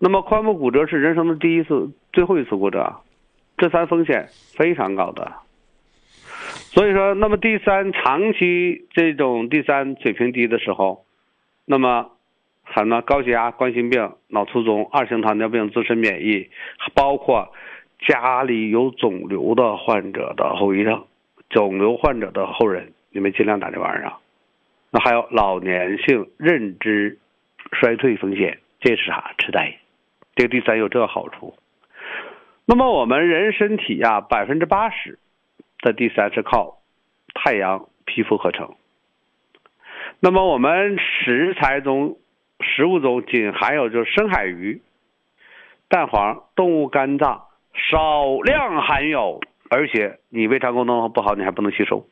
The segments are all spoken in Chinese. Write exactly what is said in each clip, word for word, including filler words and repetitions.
那么髋部骨折是人生的第一次、最后一次骨折，这三风险非常高的。所以说，那么第三，长期这种第三水平低的时候，那么什么高血压、冠心病、脑卒中、二型糖尿病、自身免疫，包括家里有肿瘤的患者的后遗症，肿瘤患者的后人，你们尽量打这玩意儿。那还有老年性认知衰退风险，这是啥？痴呆。这个第三有这个好处。那么我们人身体啊，百分之八十的第三是靠太阳皮肤合成。那么我们食材中、食物中仅含有就是深海鱼、蛋黄、动物肝脏少量含有，而且你胃肠功能不好，你还不能吸收。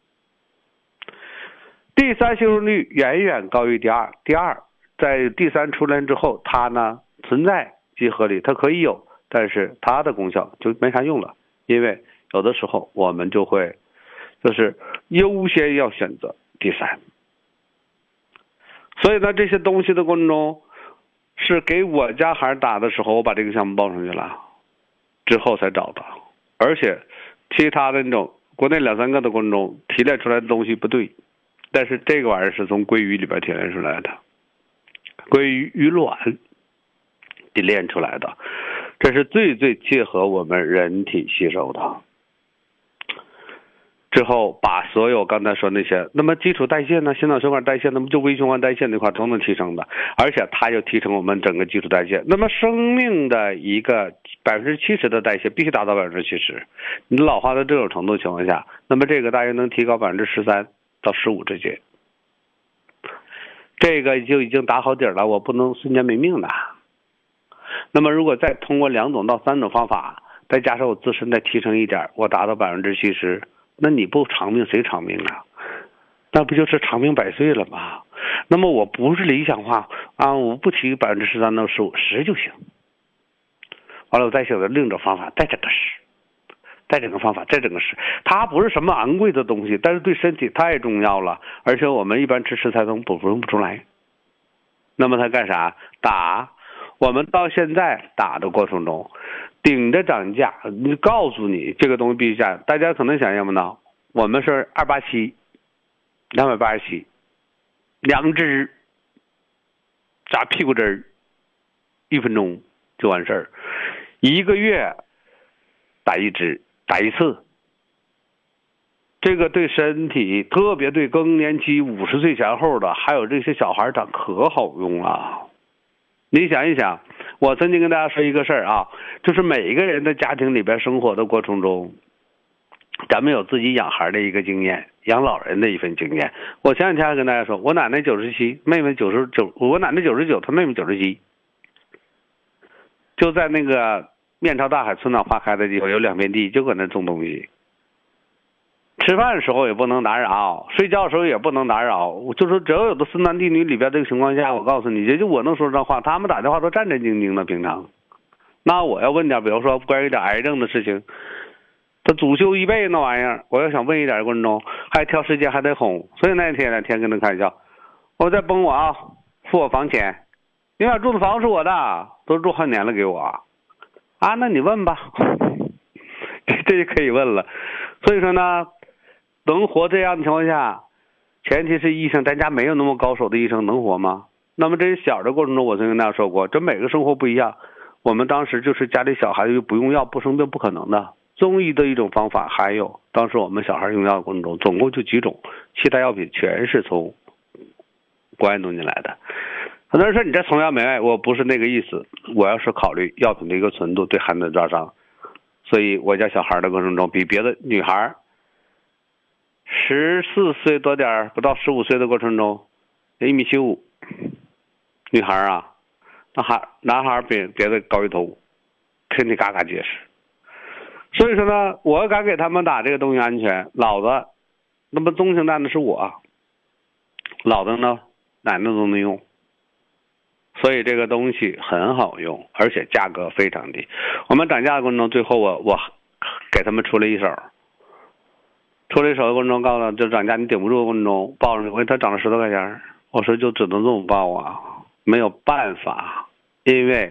第三吸收率远远高于第二。第二，在第三出来之后，它呢存在即合理，它可以有，但是它的功效就没啥用了，因为有的时候我们就会就是优先要选择第三。所以呢，这些东西的过程中，是给我家孩打的时候，我把这个项目报上去了，之后才找的。而且其他的那种国内两三个的过程中提炼出来的东西不对，但是这个玩意儿是从鲑鱼里边提炼出来的，鲑鱼鱼卵提炼出来的，这是最最切合我们人体吸收的。之后把所有刚才说那些，那么基础代谢呢，心脑血管代谢，那么就微循环代谢那块都能提升的，而且它又提升我们整个基础代谢。那么生命的一个百分之七十的代谢必须达到百分之七十，你老化到这种程度情况下，那么这个大约能提高百分之十三到十五之间，这个就已经打好底了，我不能瞬间没命的。那么如果再通过两种到三种方法，再加上我自身再提升一点，我达到百分之七十。那你不长命谁长命啊？那不就是长命百岁了吗？那么我不是理想化啊，我不提百分之十三到十五，十就行。完了，我再选择另一种方法，再整个十，再整个方法，再整个十。它不是什么昂贵的东西，但是对身体太重要了，而且我们一般吃食材中补充不出来。那么它干啥？打。我们到现在打的过程中，顶着涨价，你告诉你这个东西必须下，大家可能想象不到，我们是二八七，两百八十七，两支扎屁股针儿，一分钟就完事儿，一个月打一支，打一次，这个对身体，特别对更年期五十岁前后的，还有这些小孩长可好用了。你想一想，我曾经跟大家说一个事儿啊，就是每一个人的家庭里边生活的过程中，咱们有自己养孩的一个经验，养老人的一份经验。我前两天还跟大家说，我奶奶九十七，妹妹九十九，我奶奶九十九，她妹妹九十七，就在那个面朝大海、春暖花开的地方，有两片地，就搁那种东西。吃饭的时候也不能打扰，睡觉的时候也不能打扰。就说只要有的四男弟女里边这个情况下，我告诉你，也就我能说这话，他们打电话都战战兢兢的。平常，那我要问点，比如说关于点癌症的事情，他主修一辈那玩意儿，我要想问一点观众，还挑时间还得哄。所以那天那天跟他开玩笑，我在崩我啊，付我房钱，你俩住的房是我的，都住好几年了给我啊，那你问吧，这这就可以问了。所以说呢。能活这样的情况下，前提是医生，咱家没有那么高手的医生能活吗？那么这小的过程中，我曾经跟大家说过，这每个生活不一样。我们当时就是家里小孩子不用药不生病不可能的，中医的一种方法，还有当时我们小孩用药的过程中，总共就几种，其他药品全是从国外弄进来的。很多人说你这崇洋媚外，我不是那个意思，我要是考虑药品的一个纯度对孩子的抓伤，所以我家小孩的过程中比别的女孩。十四岁多点不到十五岁的过程中，一米七五，女孩啊，那孩男孩比别的高一头，身体嘎嘎结实。所以说呢，我敢给他们打这个东西安全，老的，那么中型蛋的是我，老的呢，奶奶都能用。所以这个东西很好用，而且价格非常低。我们涨价的过程中，最后我我给他们出了一手。出了一手的过程中，告诉他就涨价你顶不住的过程中，报上去，我给他涨了十多块钱，我说就只能这么报啊，没有办法，因为